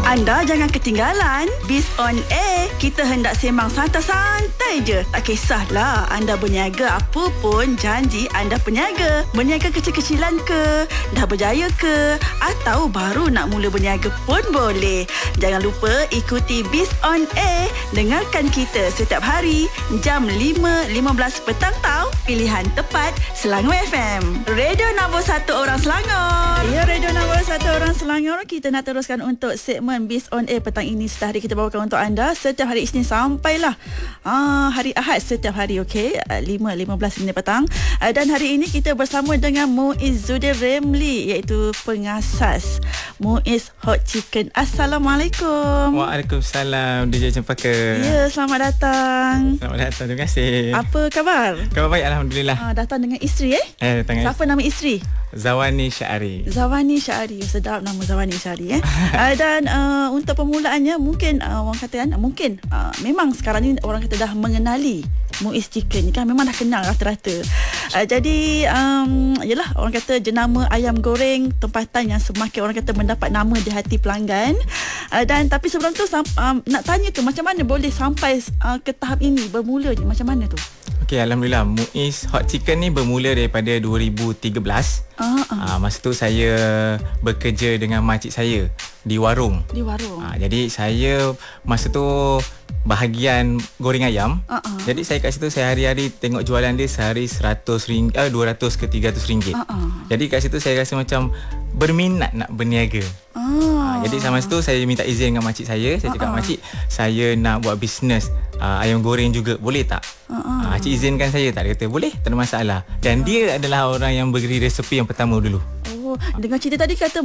Anda jangan ketinggalan Biz on Air. Kita hendak sembang santai-santai je. Tak kisahlah anda berniaga apa pun, janji anda peniaga. Berniaga kecil-kecilan ke, dah berjaya ke, atau baru nak mula berniaga pun boleh. Jangan lupa ikuti Biz on Air. Dengarkan kita setiap hari jam 5.15 petang tau. Pilihan tepat Selangor FM. Radio nombor 1 orang Selangor. Ya, radio nombor 1 orang Selangor. Kita nak teruskan untuk segmen Biz on Air petang ini. Setiap hari kita bawakan untuk anda setiap hari Isnin sampailah hari Ahad setiap hari, okey, 5.15 petang. Dan hari ini kita bersama dengan Muizzuddin Ramli, iaitu pengasas Muiz Hot Chicken. Assalamualaikum. Waalaikumsalam DJ Cempaka. Ya, selamat datang. Selamat datang, terima kasih. Apa khabar? Khabar baik, Alhamdulillah. Datang dengan isteri datang Siapa nama isteri? Zawani Syari. Zawani Syari. Sedap nama Zawani Syari Dan untuk permulaannya mungkin orang kata kan, mungkin memang sekarang ni orang kata dah mengenali Muiz Chicken ni kan, memang dah kenal rata-rata. Jadi yalah, orang kata jenama ayam goreng tempatan yang semakin orang kata mendapat nama di hati pelanggan. Dan tapi sebelum tu nak tanya tu, macam mana boleh sampai ke tahap ini, bermulanya macam mana tu? Okey, Alhamdulillah, Muiz Hot Chicken ni bermula daripada 2013. Masa tu saya bekerja dengan makcik saya di warung. Jadi saya masa tu bahagian goreng ayam. Jadi saya kat situ, saya hari-hari tengok jualan dia sehari RM100, 200 ke RM300. Jadi kat situ saya rasa macam berminat nak berniaga. Jadi sama situ saya minta izin dengan makcik saya. Saya cakap, makcik, saya nak buat bisnes ayam goreng juga, boleh tak? Makcik izinkan saya tak? Dia kata boleh, tak ada masalah. Dan dia adalah orang yang beri resepi yang pertama dulu. Dengan cerita tadi kata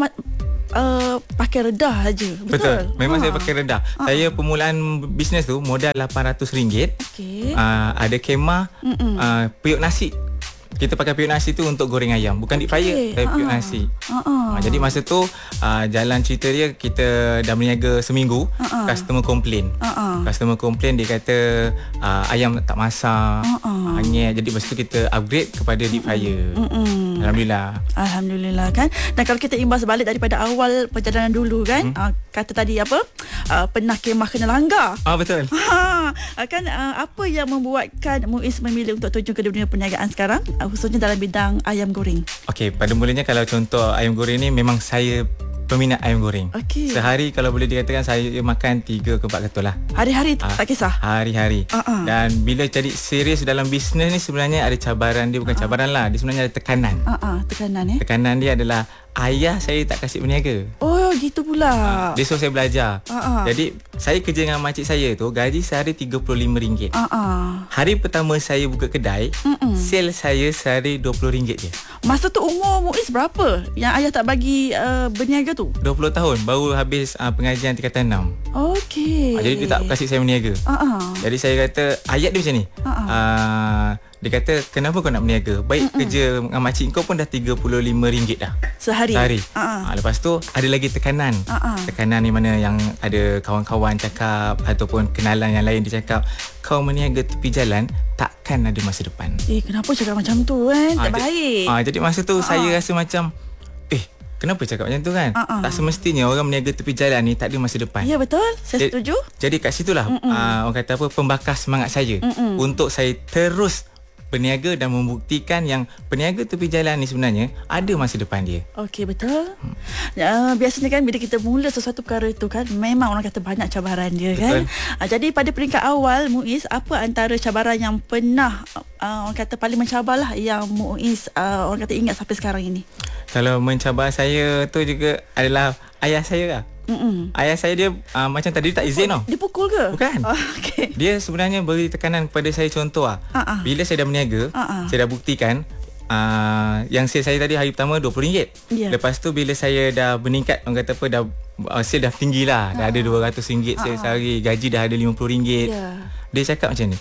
pakai redah aja. Betul. Memang saya pakai redah. Saya permulaan bisnes tu modal RM800. Okey. Ada kemah, periuk nasi. Kita pakai periuk nasi tu untuk goreng ayam, bukan deep fryer, tapi periuk nasi. Jadi masa tu jalan cerita dia, kita dah berniaga seminggu. Customer komplain. Customer komplain, dia kata ayam tak masak, hanyet. Jadi masa tu kita upgrade kepada deep fryer. Alhamdulillah kan. Dan kalau kita imbas balik daripada awal perjalanan dulu kan, kata tadi apa, pernah kemah kena langgar. Betul. Kan apa yang membuatkan Muiz memilih untuk terjun ke dunia perniagaan sekarang, khususnya dalam bidang ayam goreng? Okey, pada mulanya kalau contoh ayam goreng ni, memang saya peminat ayam goreng. Sehari kalau boleh dikatakan saya makan 3 ke 4 ketul lah. Hari-hari tak kisah? Hari-hari. Dan bila jadi serius dalam bisnes ni, sebenarnya ada cabaran dia. Bukan cabaran lah, dia sebenarnya ada tekanan. Tekanan dia adalah ayah saya tak kasih berniaga. Oh, gitu pula. Dia suruh saya belajar. Jadi saya kerja dengan makcik saya tu, gaji sehari RM35. Hari pertama saya buka kedai, sale saya sehari RM20 je. Masa tu umur Muiz berapa yang ayah tak bagi berniaga tu? 20 tahun, baru habis pengajian tingkatan 6. Okey. Jadi dia tak kasih saya berniaga. Jadi saya kata, ayat dia macam ni. Dia kata, kenapa kau nak berniaga? Baik kerja dengan makcik kau pun dah RM35 dah Sehari. Lepas tu ada lagi tekanan. Tekanan ni mana yang ada kawan-kawan cakap, ataupun kenalan yang lain dia cakap, kau berniaga tepi jalan takkan ada masa depan. Kenapa cakap macam tu kan? Tak baik. Jadi masa tu saya rasa macam, kenapa cakap macam tu kan? Tak semestinya orang berniaga tepi jalan ni tak ada masa depan. Ya, betul, saya setuju. Jadi kat situlah orang kata apa, pembakar semangat saya untuk saya terus berniaga dan membuktikan yang peniaga tepi jalan ni sebenarnya ada masa depan dia. Okey, betul. Biasanya kan bila kita mula sesuatu perkara itu kan, memang orang kata banyak cabaran dia. Betul. Kan. Jadi pada peringkat awal Muiz, apa antara cabaran yang pernah orang kata paling mencabarlah yang Muiz orang kata ingat sampai sekarang ini? Kalau mencabar saya tu juga adalah ayah saya lah. Ayah saya dia macam tadi tak izin tau. Dia pukul ke? Bukan. Okay. Dia sebenarnya beri tekanan kepada saya. Contoh bila saya dah berniaga, saya dah buktikan yang sale saya tadi hari pertama RM20. Lepas tu bila saya dah meningkat, orang kata apa, dah sale dah tinggi lah, dah ada RM200 sale sehari, gaji dah ada RM50. Dia cakap macam ni,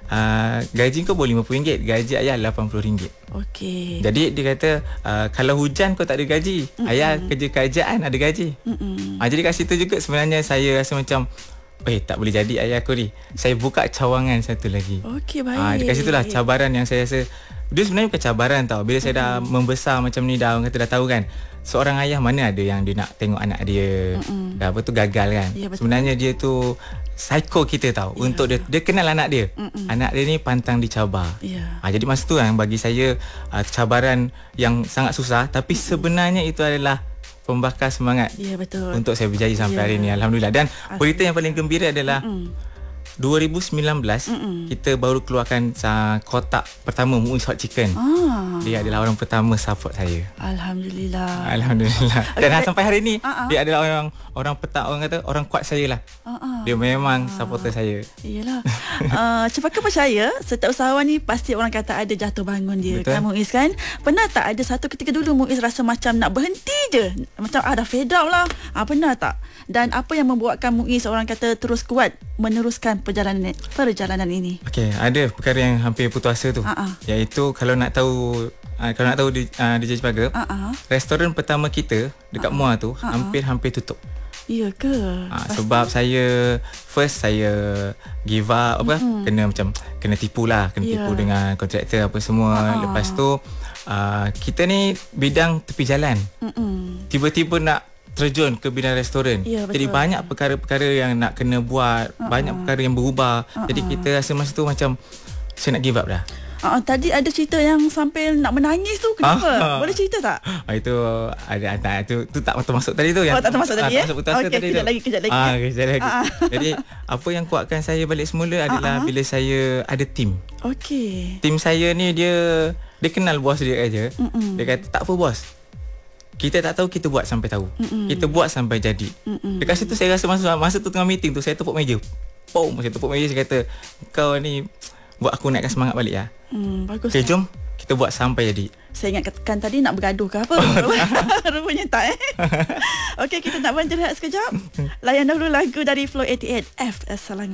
gaji kau boleh RM50, gaji ayah RM80. Okey. Jadi dia kata, kalau hujan kau tak ada gaji, ayah kerja kerajaan ada gaji. Jadi kat situ juga sebenarnya saya rasa macam, tak boleh jadi ayah aku ni. Saya buka cawangan satu lagi. Okey, baik. Dekat situlah cabaran yang saya rasa, dia sebenarnya bukan cabaran tau. Bila saya dah membesar macam ni, dah orang kata dah tahu kan, seorang ayah mana ada yang dia nak tengok anak dia dah apa tu gagal kan. Ya, sebenarnya dia tu psycho kita tahu. Untuk dia kenal anak dia. Anak dia ni pantang dicabar. Jadi masa tu kan bagi saya cabaran yang sangat susah, tapi sebenarnya itu adalah pembakar semangat untuk saya berjaya sampai hari ni, alhamdulillah. Dan berita yang paling gembira adalah 2019 kita baru keluarkan kotak pertama Muiz Hot Chicken. Dia adalah orang pertama support saya. Alhamdulillah. Dan sampai hari ni dia adalah orang kata orang kuat saya lah. Dia memang supporter saya. Iyalah. Cepaka percaya setiap usahawan ni pasti orang kata ada jatuh bangun dia. Betul. Kan Muiz kan? Pernah tak ada satu ketika dulu Muiz rasa macam nak berhenti je, macam dah fed up lah. Pernah tak? Dan apa yang membuatkan Muiz orang kata terus kuat meneruskan perjalanan ini? Okey, ada perkara yang hampir putus asa tu. Iaitu kalau nak tahu DJ Cepaka, restoran pertama kita dekat Muar tu hampir tutup. Ya ke? Sebab saya give up kena tipu dengan kontraktor apa semua. Lepas tu kita ni bidang tepi jalan. Tiba-tiba nak terjun ke bidang restoran. Jadi banyak perkara-perkara yang nak kena buat, banyak perkara yang berubah. Jadi kita rasa masa tu macam saya nak give up dah. Tadi ada cerita yang sampai nak menangis tu, kenapa? Boleh cerita tak? Itu ada tu tak termasuk tadi tu yang tak termasuk tadi kejap lagi. Kejap lagi. Jadi apa yang kuatkan saya balik semula adalah bila saya ada tim. Okey. Tim saya ni dia kenal bos dia aja. Dia kata tak apa bos, kita tak tahu, kita buat sampai tahu. Kita buat sampai jadi. Dekat situ saya rasa masa tu tengah meeting tu, saya tepuk meja. Saya tepuk meja, saya kata kau ni buat aku naikkan semangat balik lah. Bagus. Okay, jom kita buat sampai jadi. Saya ingatkan tadi nak bergaduh ke apa. Rupanya tak. Okey, kita nak berehat sekejap. Layan dahulu lagu dari Flow 88F Selangor.